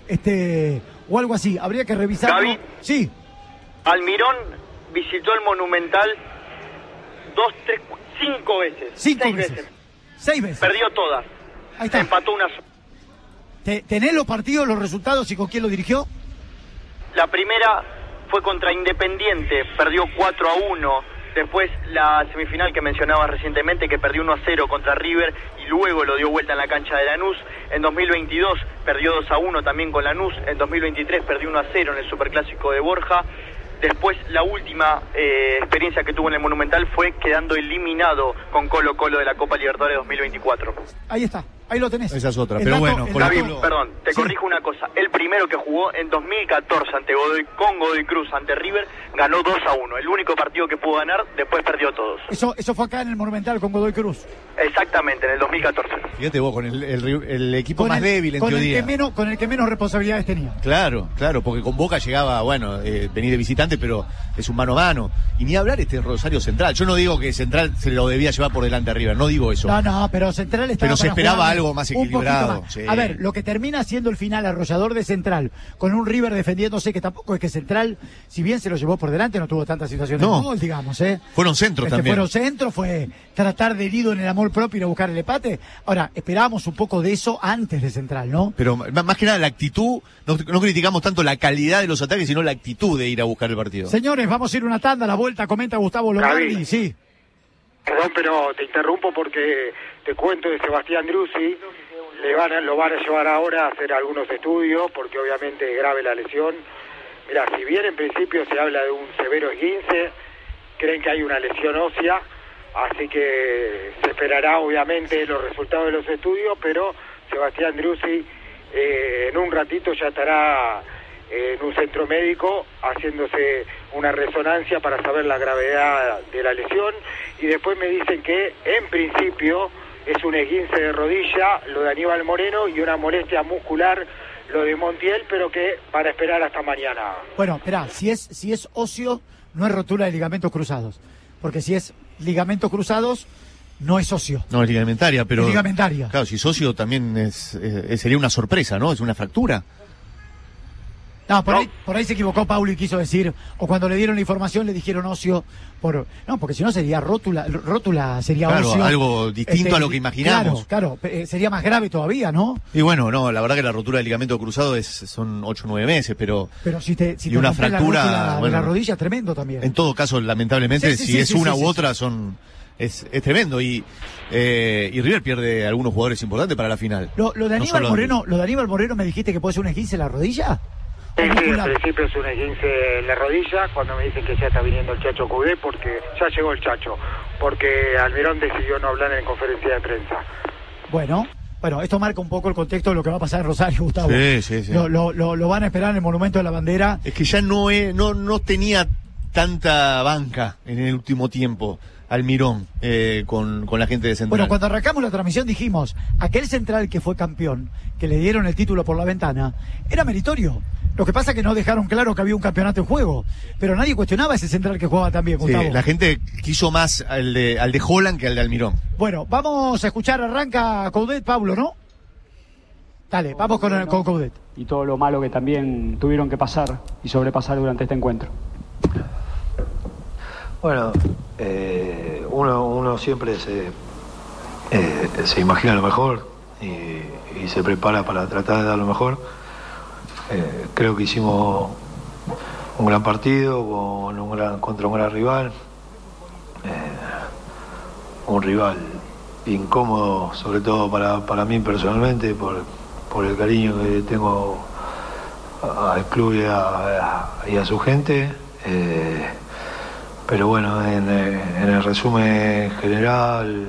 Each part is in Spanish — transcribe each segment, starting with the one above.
o algo así. Habría que revisarlo. Gaby, sí. Almirón visitó el Monumental 2, 3, 5 veces. 6 veces. 6 veces. Perdió todas. Ahí está. Empató una. ¿Tenés los partidos, los resultados y con quién lo dirigió? La primera fue contra Independiente, perdió 4-1. Después la semifinal que mencionabas recientemente, que perdió 1-0 contra River y luego lo dio vuelta en la cancha de Lanús. En 2022 perdió 2-1 también con Lanús. En 2023 perdió 1-0 en el Superclásico de Borja. Después la última experiencia que tuvo en el Monumental fue quedando eliminado con Colo Colo de la Copa Libertadores 2024. Ahí está, ahí lo tenés. Esa es otra, pero bueno. David, perdón, te corrijo una cosa. El primero que jugó en 2014 con Godoy Cruz ante River, ganó 2-1. El único partido que pudo ganar, después perdió todos. Eso fue acá en el Monumental con Godoy Cruz. Exactamente, en el 2014. Fíjate vos, con el equipo más débil en teoría. Con el que menos responsabilidades tenía. Claro, porque con Boca llegaba, venir de visitante, pero es un mano a mano. Y ni hablar Rosario Central. Yo no digo que Central se lo debía llevar por delante a River, no digo eso. No, pero Central estaba. Pero se esperaba algo más equilibrado. Más. Sí. A ver, lo que termina siendo el final arrollador de Central, con un River defendiéndose, que tampoco es que Central, si bien se lo llevó por delante, no tuvo tantas situaciones de gol, digamos. Fueron centros también. Fueron centros, fue tratar de herido en el amor propio y ir a buscar el empate. Ahora, esperábamos un poco de eso antes de Central, ¿no? Pero más que nada la actitud, no criticamos tanto la calidad de los ataques, sino la actitud de ir a buscar el partido. Señores, vamos a ir una tanda, a la vuelta, comenta Gustavo Lombardi. Sí. Perdón, pero te interrumpo porque te cuento de Sebastián Driussi. Lo van a llevar ahora a hacer algunos estudios porque obviamente es grave la lesión. Mira, si bien en principio se habla de un severo esguince, creen que hay una lesión ósea, así que se esperará obviamente los resultados de los estudios, pero Sebastián Driussi en un ratito ya estará en un centro médico haciéndose una resonancia para saber la gravedad de la lesión, y después me dicen que en principio es un esguince de rodilla, lo de Aníbal Moreno, y una molestia muscular, lo de Montiel, pero que para esperar hasta mañana. Bueno, esperá, si es óseo, no es rotura de ligamentos cruzados, porque si es ligamentos cruzados, no es óseo. No, es ligamentaria, pero... Es ligamentaria. Claro, si es óseo también sería una sorpresa, ¿no? Es una fractura. No, por ahí se equivocó Paulo y quiso decir, o cuando le dieron la información le dijeron óseo, porque si no sería rótula sería claro, óseo. Algo distinto a lo que imaginamos. Claro, sería más grave todavía, ¿no? Y bueno, la verdad que la rotura del ligamento cruzado son 8 o 9 meses, pero si te una fractura la rodilla es tremendo también. En todo caso, lamentablemente, si es una u otra, es tremendo, y River pierde algunos jugadores importantes para la final. Lo de Aníbal Moreno, me dijiste que puede ser un esguince en la rodilla. Sí, en principio es un esguince en la rodilla, cuando me dicen que ya está viniendo el Chacho Cudé, porque ya llegó el Chacho, porque Almirón decidió no hablar en conferencia de prensa. Bueno, esto marca un poco el contexto de lo que va a pasar en Rosario, Gustavo. Sí. Lo van a esperar en el Monumento de la Bandera. Es que ya no tenía tanta banca en el último tiempo Almirón con la gente de Central. Bueno, cuando arrancamos la transmisión dijimos, aquel Central que fue campeón, que le dieron el título por la ventana, era meritorio. Lo que pasa es que no dejaron claro que había un campeonato en juego, pero nadie cuestionaba ese Central que jugaba también, Gustavo. Sí, la gente quiso más al de Holland que al de Almirón. Bueno, vamos a escuchar, arranca Coudet, Pablo, ¿no? Dale, vamos con Coudet. Y todo lo malo que también tuvieron que pasar y sobrepasar durante este encuentro. Bueno, uno siempre se imagina lo mejor y se prepara para tratar de dar lo mejor. Creo que hicimos un gran partido contra un gran rival, un rival incómodo, sobre todo para mí personalmente, por el cariño que tengo al club y a su gente. Pero bueno, en el resumen general,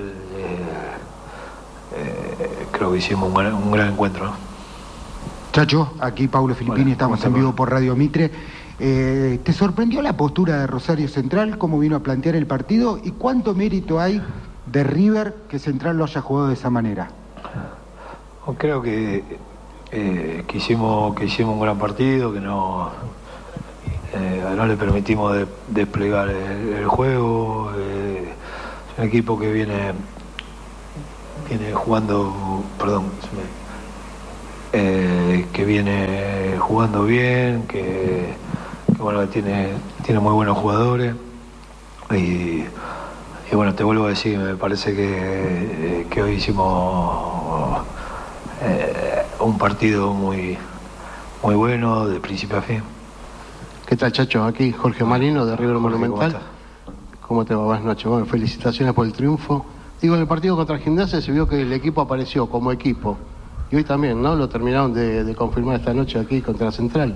creo que hicimos un gran encuentro, ¿no? Chacho, aquí Paulo Filippini, estamos en vivo por Radio Mitre. ¿Te sorprendió la postura de Rosario Central, cómo vino a plantear el partido, y cuánto mérito hay de River que Central lo haya jugado de esa manera? Creo que hicimos un gran partido, que no le permitimos desplegar el juego. Es un equipo que viene jugando, que viene jugando bien, que bueno, tiene muy buenos jugadores y bueno, te vuelvo a decir, me parece que hoy hicimos un partido muy bueno de principio a fin. ¿Qué tal, Chacho? Aquí Jorge Marino de River Monumental. ¿Cómo te va? Buenas noches. Bueno, felicitaciones por el triunfo. Digo, en el partido contra Gimnasia se vio que el equipo apareció como equipo. Y hoy también, ¿no? Lo terminaron de confirmar esta noche aquí contra Central.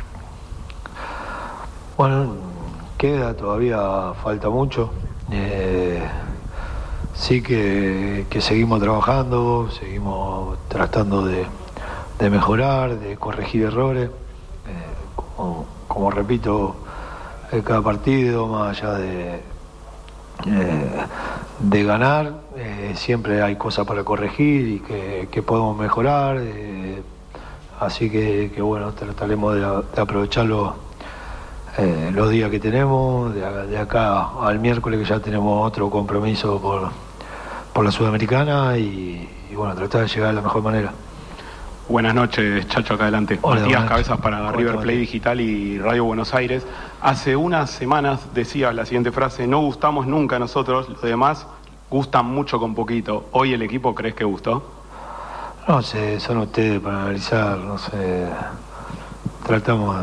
Bueno, todavía falta mucho. Sí que seguimos trabajando, seguimos tratando de mejorar, de corregir errores. Como repito, cada partido, más allá de ganar, siempre hay cosas para corregir y que podemos mejorar. Así que bueno, trataremos de aprovecharlo los días que tenemos, de acá al miércoles, que ya tenemos otro compromiso por la Sudamericana y bueno, tratar de llegar de la mejor manera. Buenas noches, Chacho, acá adelante. Hola, Matías Cabezas para River Play Digital y Radio Buenos Aires. Hace unas semanas decías la siguiente frase: no gustamos nunca nosotros, los demás gustan mucho con poquito. ¿Hoy el equipo crees que gustó? No sé, son ustedes para analizar, no sé. Tratamos,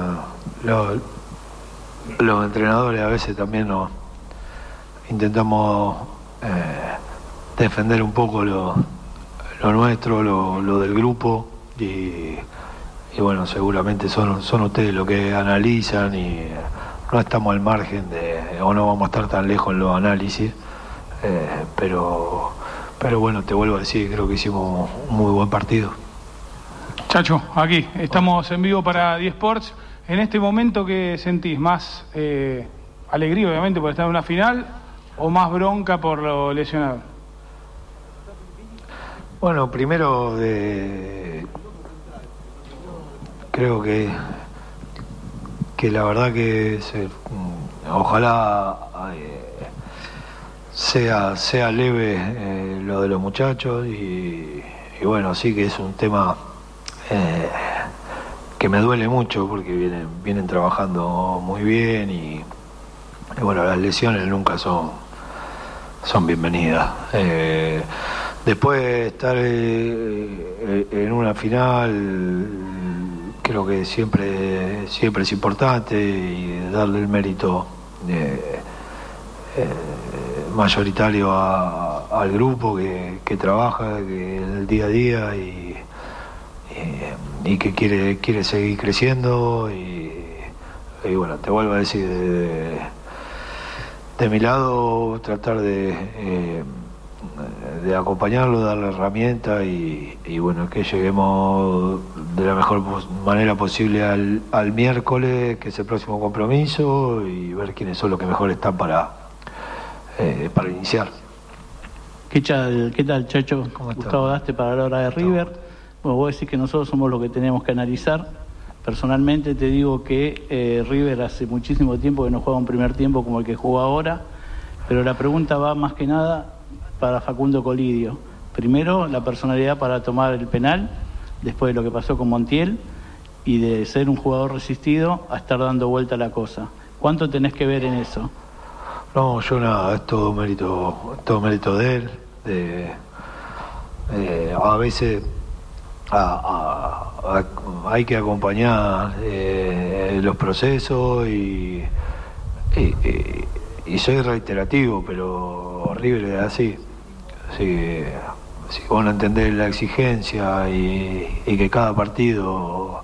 los entrenadores a veces también intentamos defender un poco lo nuestro, lo del grupo. Y bueno, seguramente son ustedes los que analizan y no estamos al margen o no vamos a estar tan lejos en los análisis, pero bueno, te vuelvo a decir, creo que hicimos un muy buen partido. Chacho, aquí estamos en vivo para 10 Sports. En este momento, ¿qué sentís? ¿Más alegría, obviamente, por estar en una final o más bronca por lo lesionado? Bueno, primero creo que la verdad que ojalá sea leve lo de los muchachos y bueno, sí que es un tema que me duele mucho porque vienen trabajando muy bien y bueno, las lesiones nunca son bienvenidas. Después de estar en una final, creo que siempre es importante y darle el mérito mayoritario al grupo que trabaja, que el día a día y que quiere seguir creciendo y bueno, te vuelvo a decir, de mi lado tratar de acompañarlo, darle herramientas y bueno, que lleguemos de la mejor manera posible al miércoles, que es el próximo compromiso, y ver quiénes son los que mejor están para iniciar. ¿Qué tal, Chacho? Gustavo Daste para la hora de River. Bueno, vos decís que nosotros somos los que tenemos que analizar. Personalmente te digo que River hace muchísimo tiempo que no juega un primer tiempo como el que jugó ahora, pero la pregunta va más que nada para Facundo Colidio. Primero, la personalidad para tomar el penal, después de lo que pasó con Montiel, y de ser un jugador resistido a estar dando vuelta a la cosa. ¿Cuánto tenés que ver en eso? No, yo nada, es todo mérito de él. A veces hay que acompañar los procesos y soy reiterativo, pero River es así. Si vos no entendés la exigencia y que cada partido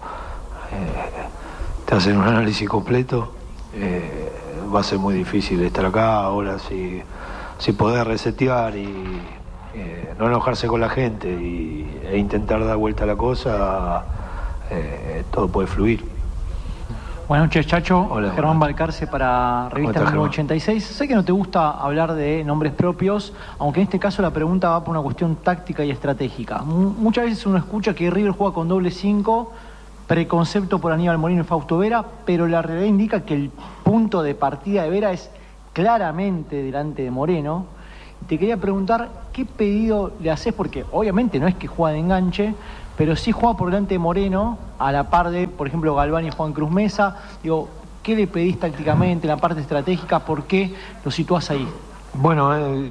te hacen un análisis completo, va a ser muy difícil estar acá. Ahora si podés resetear y no enojarse con la gente e intentar dar vuelta a la cosa, todo puede fluir. Buenas noches, Chacho. Hola, Germán Balcarce para Revista Número 86. Sé que no te gusta hablar de nombres propios, aunque en este caso la pregunta va por una cuestión táctica y estratégica. Muchas veces uno escucha que River juega con doble 5, preconcepto por Aníbal Moreno y Fausto Vera, pero la realidad indica que el punto de partida de Vera es claramente delante de Moreno. Te quería preguntar qué pedido le haces, porque obviamente no es que juega de enganche, pero sí juega por delante de Moreno, a la par de, por ejemplo, Galván y Juan Cruz Mesa. Digo, ¿qué le pedís tácticamente en la parte estratégica? ¿Por qué lo situás ahí? Bueno, el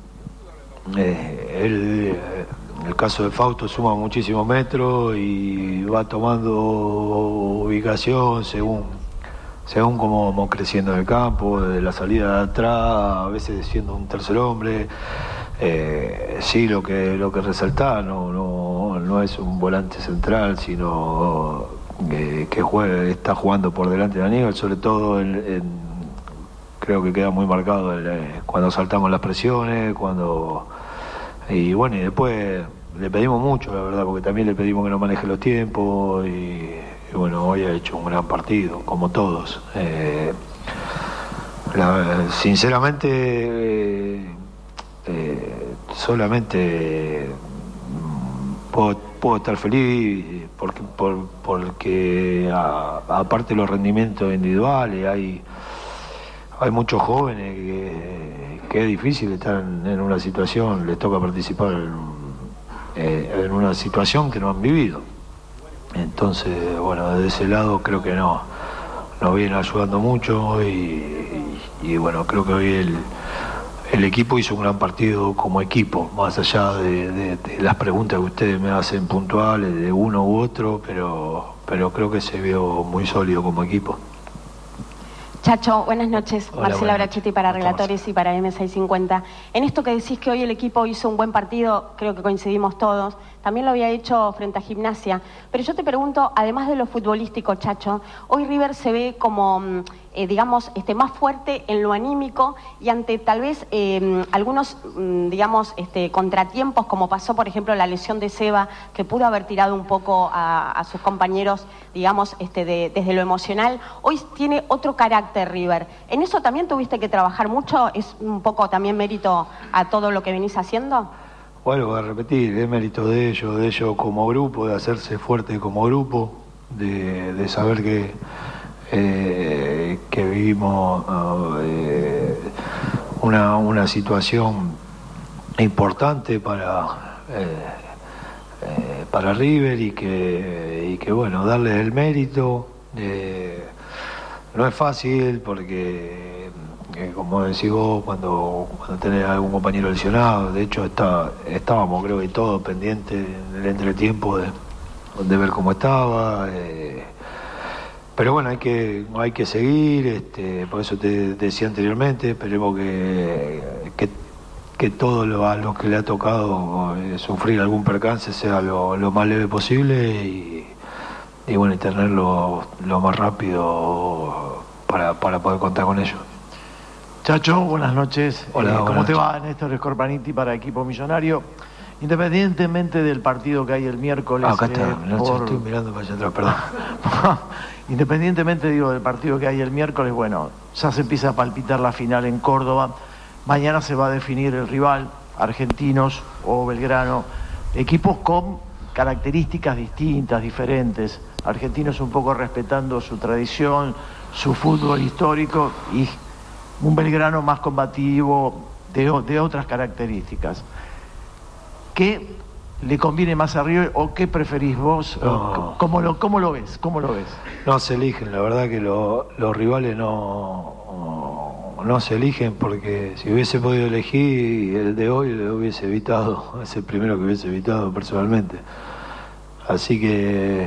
caso de Fausto suma muchísimos metros y va tomando ubicación según cómo vamos creciendo en el campo, desde la salida de atrás, a veces siendo un tercer hombre. Sí, lo que resaltá no es un volante central, sino que está jugando por delante de Aníbal, sobre todo creo que queda muy marcado cuando saltamos las presiones, y después le pedimos mucho, la verdad, porque también le pedimos que no maneje los tiempos y bueno, hoy ha hecho un gran partido, como todos. Sinceramente, solamente puedo estar feliz porque aparte de los rendimientos individuales hay muchos jóvenes que es difícil estar en una situación, les toca participar en una situación que no han vivido. Entonces, bueno, desde ese lado creo que nos viene ayudando mucho y bueno, creo que hoy el equipo hizo un gran partido como equipo, más allá de las preguntas que ustedes me hacen puntuales de uno u otro, pero creo que se vio muy sólido como equipo. Chacho, buenas noches. Hola, Marcela Brachetti para Relatores y para M650. En esto que decís que hoy el equipo hizo un buen partido, creo que coincidimos todos. También lo había hecho frente a Gimnasia. Pero yo te pregunto, además de lo futbolístico, Chacho, hoy River se ve como, digamos, más fuerte en lo anímico y ante tal vez algunos, digamos, contratiempos, como pasó, por ejemplo, la lesión de Seba, que pudo haber tirado un poco a sus compañeros, digamos, desde lo emocional. Hoy tiene otro carácter River. ¿En eso también tuviste que trabajar mucho? ¿Es un poco también mérito a todo lo que venís haciendo? Vuelvo a repetir, es mérito de ellos como grupo, de hacerse fuerte como grupo, de saber que vivimos una situación importante para River y que bueno, darles el mérito. No es fácil porque como decís vos, cuando tenés algún compañero lesionado, de hecho estábamos creo que todos pendientes en el entretiempo de ver cómo estaba, pero bueno, hay que seguir, por eso te decía anteriormente, esperemos que todo a los que le ha tocado sufrir algún percance sea lo más leve posible y bueno, y tenerlo lo más rápido para poder contar con ellos. Chacho, buenas noches. Hola, ¿Cómo buenas te noches. va? Néstor Scorpaniti para Equipo Millonario. Independientemente del partido que hay el miércoles... Acá está, estoy mirando para allá atrás, perdón. Independientemente, del partido que hay el miércoles, bueno, ya se empieza a palpitar la final en Córdoba. Mañana se va a definir el rival, Argentinos o Belgrano. Equipos con características distintas, diferentes. Argentinos un poco respetando su tradición, su fútbol histórico, y un Belgrano más combativo, de otras características. ¿Qué le conviene más a River o qué preferís vos? No. ¿Cómo lo ves? No se eligen, la verdad que los rivales no se eligen, porque si hubiese podido elegir el de hoy lo hubiese evitado, es el primero que hubiese evitado personalmente. Así que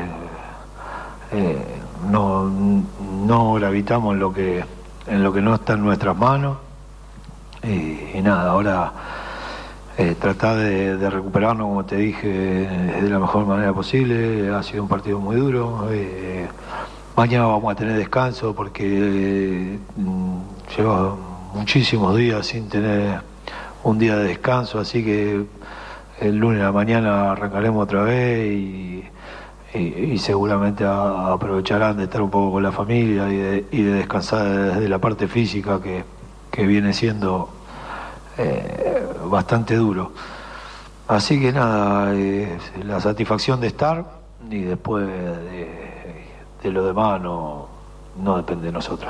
no gravitamos en lo que no está en nuestras manos y nada, ahora tratar de recuperarnos, como te dije, de la mejor manera posible. Ha sido un partido muy duro. Mañana vamos a tener descanso porque lleva muchísimos días sin tener un día de descanso, así que el lunes a la mañana arrancaremos otra vez y seguramente aprovecharán de estar un poco con la familia y de descansar desde la parte física que viene siendo bastante duro. Así que nada, la satisfacción de estar y después de lo demás no depende de nosotros.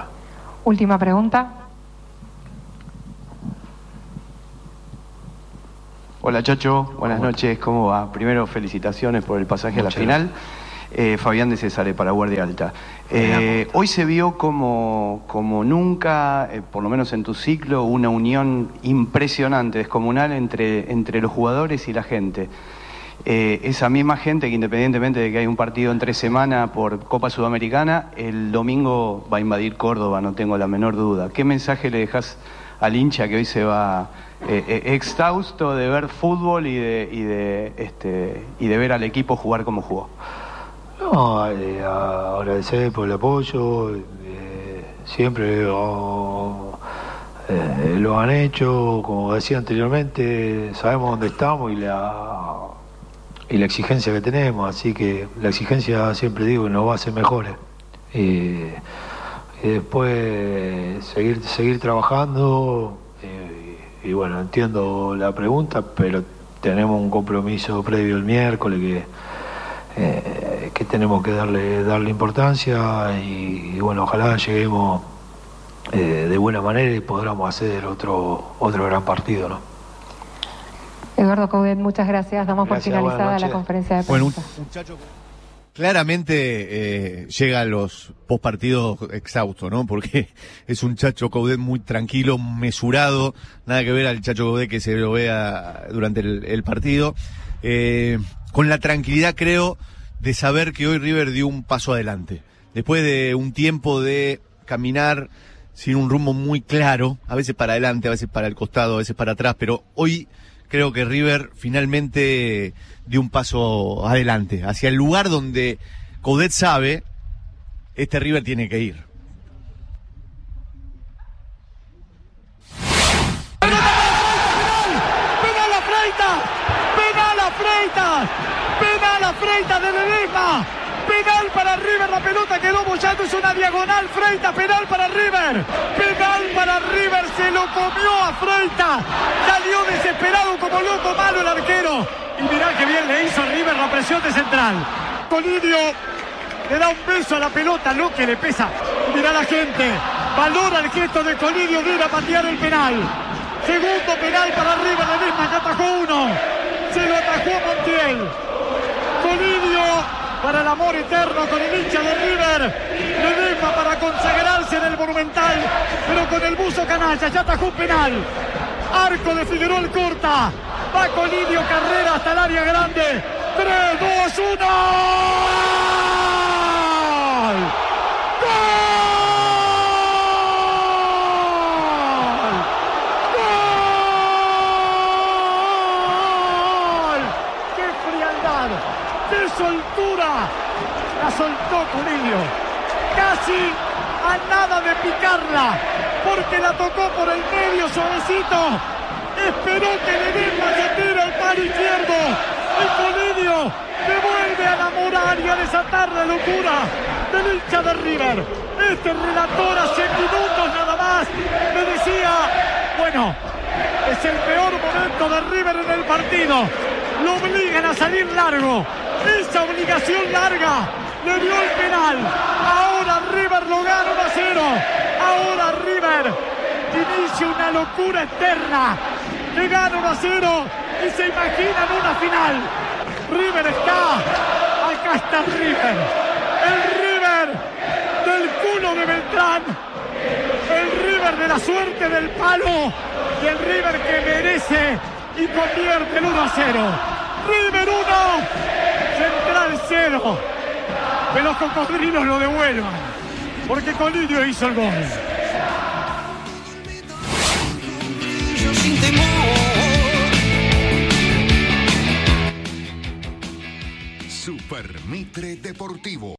Última pregunta. Hola Chacho, buenas noches, ¿cómo va? Primero felicitaciones por el pasaje a la final. Fabián de César para Guardia Alta. Hoy se vio como nunca, por lo menos en tu ciclo, una unión impresionante, descomunal entre los jugadores y la gente. Esa misma gente que independientemente de que hay un partido en 3 semanas por Copa Sudamericana, el domingo va a invadir Córdoba, no tengo la menor duda. ¿Qué mensaje le dejas al hincha que hoy se va exhausto de ver fútbol y de ver al equipo jugar como jugó? No, agradecer por el apoyo, siempre lo han hecho, como decía anteriormente, sabemos dónde estamos y la exigencia que tenemos, así que la exigencia siempre digo que nos va a hacer mejores. Y después seguir trabajando, y bueno, entiendo la pregunta, pero tenemos un compromiso previo el miércoles que tenemos que darle importancia y bueno, ojalá lleguemos de buena manera y podamos hacer otro gran partido, ¿no? Eduardo Coudet, muchas gracias. Damos por finalizada la conferencia de prensa. Bueno, muchacho, claramente llega a los postpartidos exhausto, ¿no? Porque es un Chacho Coudet muy tranquilo, mesurado, nada que ver al Chacho Coudet que se lo vea durante el partido. Con la tranquilidad, creo, de saber que hoy River dio un paso adelante. Después de un tiempo de caminar sin un rumbo muy claro, a veces para adelante, a veces para el costado, a veces para atrás, pero hoy creo que River finalmente dio un paso adelante, hacia el lugar donde Coudet sabe, este River tiene que ir. Penal a Freitas de Ledesma. Penal para River, la pelota quedó bollando, es una diagonal. Freitas, penal para River. Penal para River, se lo comió a Freitas. Salió desesperado como loco, malo el arquero. Y mirá que bien le hizo a River la presión de central. Colidio le da un beso a la pelota, lo que le pesa. Mirá la gente, valora el gesto de Colidio de ir a patear el penal. Segundo penal para River, Ledesma ya atajó uno. Se lo atajó Montiel. Colidio para el amor eterno con el hincha de River. Ledesma para consagrarse en el Monumental, pero con el buzo canalla, ya atajó un penal. Arco de Figueroa corta. Va Colidio, carrera hasta el área grande. 3, 2, 1. ¡Gol! Soltura, la soltó Colidio, casi a nada de picarla, porque la tocó por el medio suavecito, esperó que Ledesma se tire al palo izquierdo, y Colidio devuelve a enamorar y a desatar la locura del hincha de River. Este relator hace minutos nada más me decía, bueno, es el peor momento de River en el partido, lo obligan a salir largo. Esa obligación larga le dio el penal. Ahora River lo gana 1-0. Ahora River inicia una locura eterna. Le gana 1-0 y se imaginan una final. River está. Acá está River. El River del culo de Beltrán. El River de la suerte del palo. Y el River que merece y convierte el 1-0. River 1. Central 0, que los cocodrilos lo devuelvan, porque Colidio hizo el gol. Super Mitre Deportivo.